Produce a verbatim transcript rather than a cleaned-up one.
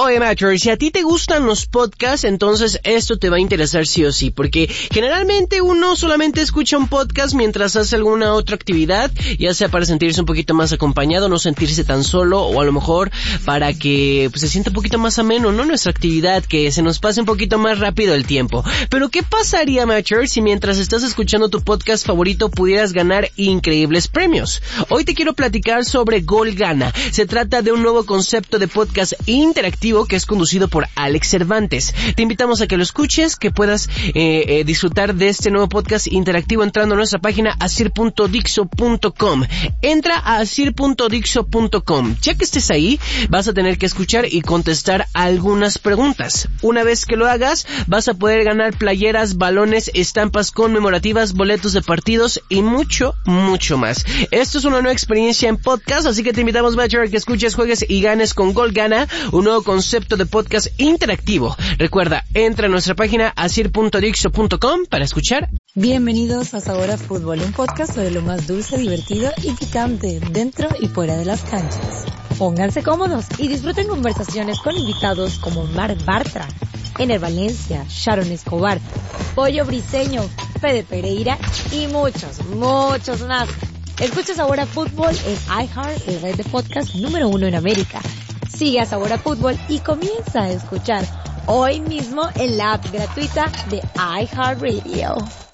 Oye, Matcher, si a ti te gustan los podcasts, entonces esto te va a interesar sí o sí, porque generalmente uno solamente escucha un podcast mientras hace alguna otra actividad, ya sea para sentirse un poquito más acompañado, no sentirse tan solo, o a lo mejor para que pues, se sienta un poquito más ameno, ¿no? Nuestra actividad, que se nos pase un poquito más rápido el tiempo. Pero ¿qué pasaría, Matcher, si mientras estás escuchando tu podcast favorito pudieras ganar increíbles premios? Hoy te quiero platicar sobre Gol Gana. Se trata de un nuevo concepto de podcast interactivo que es conducido por Alex Cervantes. Te invitamos a que lo escuches, que puedas eh, eh, disfrutar de este nuevo podcast interactivo entrando a nuestra página asir punto dixo punto com. Entra a asir punto dixo punto com. Ya que estés ahí, vas a tener que escuchar y contestar algunas preguntas. Una vez que lo hagas, vas a poder ganar playeras, balones, estampas conmemorativas, boletos de partidos y mucho, mucho más. Esto es una nueva experiencia en podcast, así que te invitamos, Matcher, a que escuches, juegues y ganes con Gol Gana, un nuevo concepto de podcast interactivo. Recuerda, entra a nuestra página asir punto dixo punto com para escuchar. Bienvenidos a Sabor a Fútbol, un podcast sobre lo más dulce, divertido y picante dentro y fuera de las canchas. Pónganse cómodos y disfruten conversaciones con invitados como Marc Bartra, Ener Valencia, Sharon Escobar, Pollo Briseño, Fede Pereira y muchos, muchos más. Escucha Sabor a Fútbol en iHeart, el red de podcast número uno en América. Sigue a Sabor a Fútbol y comienza a escuchar hoy mismo en la app gratuita de iHeartRadio.